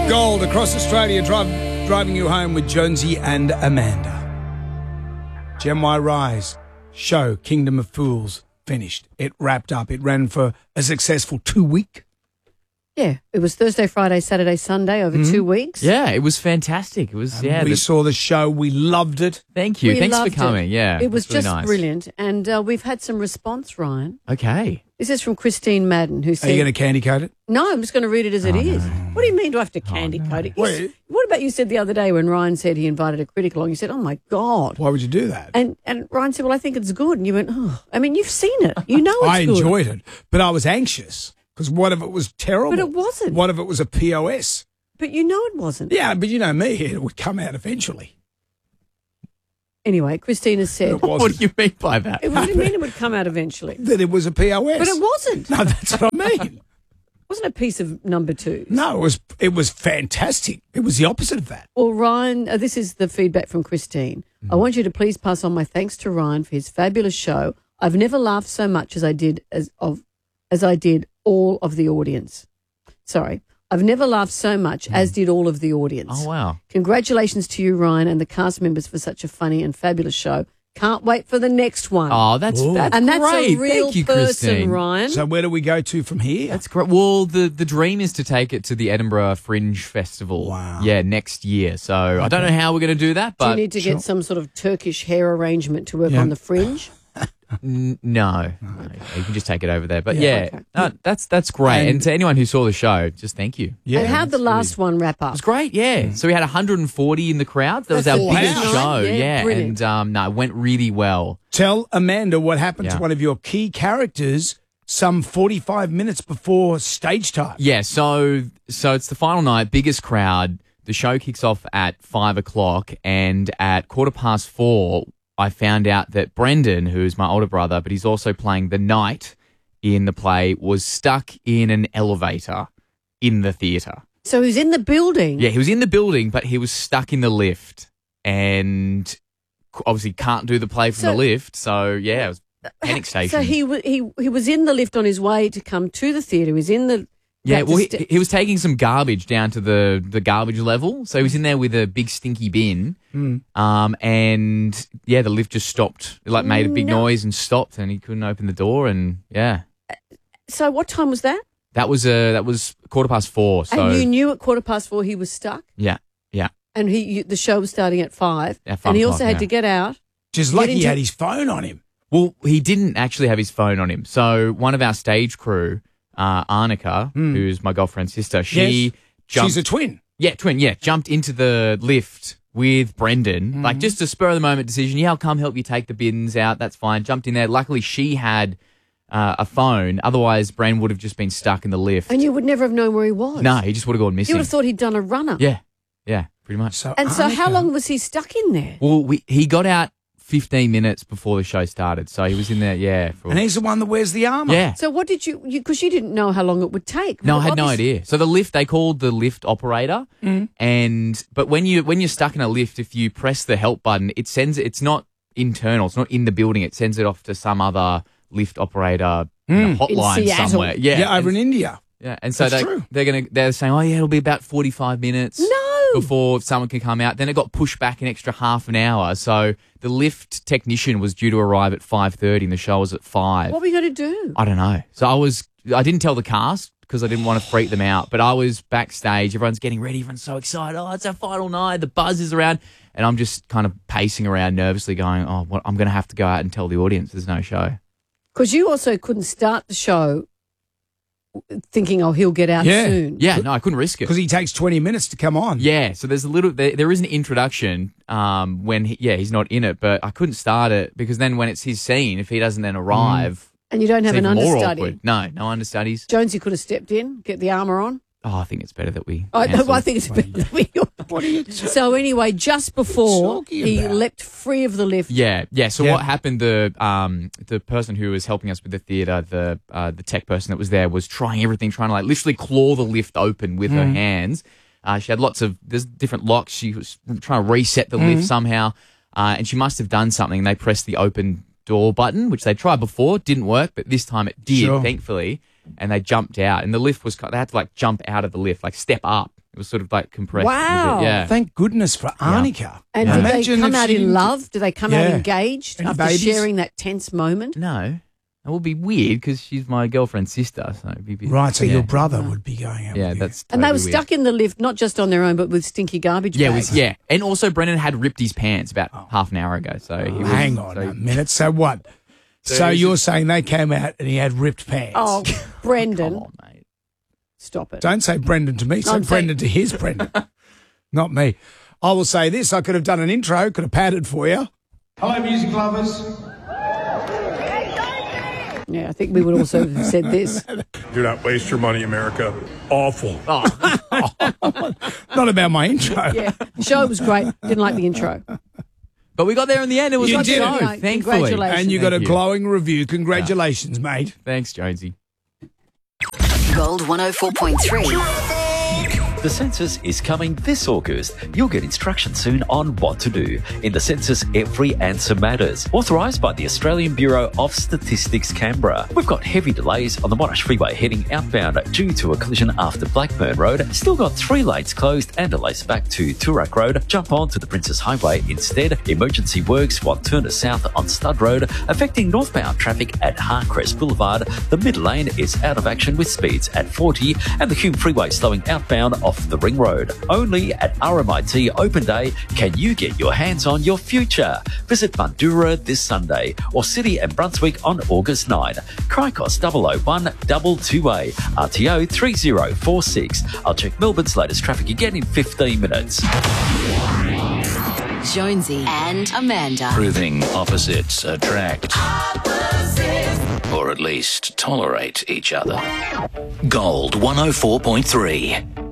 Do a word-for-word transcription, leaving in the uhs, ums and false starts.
Gold across Australia, drive, driving you home with Jonesy and Amanda. Gen Y Rise show, Kingdom of Fools, finished. It wrapped up. It ran for a successful two week. Yeah, it was Thursday, Friday, Saturday, Sunday over mm-hmm. two weeks. Yeah, it was fantastic. It was, and yeah. We the, saw the show. We loved it. Thank you. We Thanks for loved coming. It. Yeah. It was really just nice. brilliant. And uh, we've had some response, Ryan. Okay. This is from Christine Madden, who said... Are you going to candy coat it? No, I'm just going to read it as it oh, is. No. What do you mean do I have to candy oh, coat it? No. You, what about you said the other day when Ryan said he invited a critic along? You said, oh, my God. Why would you do that? And and Ryan said, well, I think it's good. And you went, oh, I mean, you've seen it. You know it's I good. enjoyed it, but I was anxious because what if it was terrible? But it wasn't. What if it was a P O S? But you know it wasn't. Yeah, but you know me, it would come out eventually. Anyway, Christina said... What do you mean by that? It, what do you mean it would come out eventually? That it was a P O S. But it wasn't. No, that's what I mean. It wasn't a piece of number two. No, it was it was fantastic. It was the opposite of that. Well, Ryan, uh, this is the feedback from Christine. Mm. I want you to please pass on my thanks to Ryan for his fabulous show. I've never laughed so much as I did as of as I did all of the audience. Sorry. I've never laughed so much mm. as did all of the audience. Oh, wow. Congratulations to you, Ryan, and the cast members for such a funny and fabulous show. Can't wait for the next one. Oh, that's, that's and that's great. a real Thank you, person, Christine. Ryan. So where do we go to from here? That's great. Well, the, the dream is to take it to the Edinburgh Fringe Festival. Wow. Yeah, next year. So okay. I don't know how we're going to do that, but... Do you need to sure. get some sort of Turkish hair arrangement to work yeah. on the fringe? N- no. no. You can just take it over there. But yeah, yeah, okay. no, that's that's great. And, and to anyone who saw the show, just thank you. Yeah, and how'd the last really, one wrap up? It was great, yeah. So we had one hundred forty in the crowd. That was That's our awesome. biggest Wow. show. Yeah, Yeah, brilliant. and um, no, it went really well. Tell Amanda what happened Yeah. to one of your key characters some forty-five minutes before stage time. Yeah, so so it's the final night, biggest crowd. The show kicks off at five o'clock, and at quarter past four, I found out that Brendan, who's my older brother, but he's also playing the knight in the play, was stuck in an elevator in the theatre. So he's in the building? Yeah, he was in the building, but he was stuck in the lift, and obviously can't do the play from So- the lift. So yeah, it was panic station. So he, w- he he was in the lift on his way to come to the theatre. He was in the... Yeah, had to well, he, st- he was taking some garbage down to the, the garbage level. So he was in there with a big stinky bin. Mm. Um, and, yeah, the lift just stopped. It, like, made a big No. noise and stopped, and he couldn't open the door. And, yeah, So what time was that? that was uh, that was quarter past four. So, and you knew at quarter past four he was stuck? yeah, yeah. And he you, the show was starting at five. At five and he o'clock, also had yeah. to get out. Just like Get he into- had his phone on him. Well, he didn't actually have his phone on him. So one of our stage crew, uh, Arnica, Mm. who's my girlfriend's sister, she Yes. jumped. She's a twin. Yeah, twin, yeah. Jumped into the lift with Brendan. Mm-hmm. Like, just a spur-of-the-moment decision. Yeah, I'll come help you take the bins out. That's fine. Jumped in there. Luckily, she had uh, a phone. Otherwise, Bren would have just been stuck in the lift. And you would never have known where he was. No, he just would have gone You missing. would have thought he'd done a runner. Yeah, yeah, pretty much. So And so how Annika- long was he stuck in there? Well, we, he got out fifteen minutes before the show started. So he was in there, yeah. For, And he's the one that wears the armour. yeah. So what did you... Because you, didn't know how long it would take. No, I Well, had no obviously- idea. So the lift, they called the lift operator, Mm. and but when you when you're stuck in a lift, if you press the help button, it sends it's not internal, it's not in the building. It sends it off to some other lift operator you know, Mm. hotline In Seattle. somewhere. Yeah, Yeah, over and, in India. yeah, and so That's they true. they're gonna they're saying, oh yeah, it'll be about forty five minutes. No. Before someone can come out. Then it got pushed back an extra half an hour. So the lift technician was due to arrive at five thirty and the show was at five. What were you going to do? I don't know. So I was, I didn't tell the cast because I didn't want to freak them out, but I was backstage. Everyone's getting ready. Everyone's so excited. Oh, it's our final night. The buzz is around. And I'm just kind of pacing around nervously going, oh, what, I'm going to have to go out and tell the audience there's no show. Because you also couldn't start the show thinking, oh, he'll get out Yeah. soon. Yeah, no, I couldn't risk it. Because he takes twenty minutes to come on. Yeah, so there's a little, there, there is an introduction um, when, he, yeah, he's not in it, but I couldn't start it because then when it's his scene, if he doesn't then arrive, And you don't it's have an even more understudy. awkward. No, no understudies. Jonesy could have stepped in, get the armour on. Oh, I think it's better that we. I, cancel. I think it's better that we... What are you... So anyway, just before talking he about? leapt free of the lift. Yeah, yeah. So Yeah. what happened? The um the person who was helping us with the theatre, the uh, the tech person that was there, was trying everything, trying to like literally claw the lift open with her hands. Uh, she had lots of there's different locks. She was trying to reset the lift somehow, uh, and she must have done something. They pressed the open door button, which they tried before, didn't work, but this time it did, Sure. thankfully. And they jumped out, and the lift was they had to like jump out of the lift, like step up It was sort of like compressed. Wow. A bit. Yeah. Thank goodness for Arnica. And Now do they imagine come if out she in didn't- love? Do they come out Yeah. engaged Any after babies? sharing that tense moment? No. It would be weird because she's my girlfriend's sister. So it'd be a bit- Right, so yeah. your brother would be going out Yeah, with you. that's And they were totally stuck in the lift, not just on their own, but with stinky garbage Yeah, it bags. was, yeah. And also, Brendan had ripped his pants about half an hour ago. So he was, Hang on so- a minute. So what? So, So he's you're just- saying they came out and he had ripped pants? Oh, Brendan, Come on, mate. stop it. Don't say Brendan to me. Say I'm Brendan to his Brendan. Not me. I will say this. I could have done an intro, could have padded for you. Hello, music lovers. Yeah, I think we would also have said this. Do not waste your money, America. Awful. Not about my intro. Yeah, the show was great. Didn't like the intro. But we got there in the end. It was You a good did. show, Yeah, thankfully. congratulations. And you got a Thank you. glowing review. Congratulations, mate. Thanks, Jonesy. Gold one oh four point three. The census is coming this August. You'll get instructions soon on what to do. In the census, every answer matters. Authorised by the Australian Bureau of Statistics, Canberra. We've got heavy delays on the Monash Freeway heading outbound due to a collision after Blackburn Road. Still got three lanes closed and delays back to Toorak Road. Jump on to the Princess Highway instead. Emergency works while Turner South on Stud Road, affecting northbound traffic at Harcrest Boulevard. The mid lane is out of action with speeds at forty, and the Hume Freeway slowing outbound off the Ring Road. Only at R M I T Open Day can you get your hands on your future. Visit Mundura this Sunday or City and Brunswick on August ninth. Cricos double oh one two two A, R T O three oh four six. I'll check Melbourne's latest traffic again in fifteen minutes. Jonesy and Amanda. Proving opposites attract. Or at least tolerate each other. Gold one oh four point three.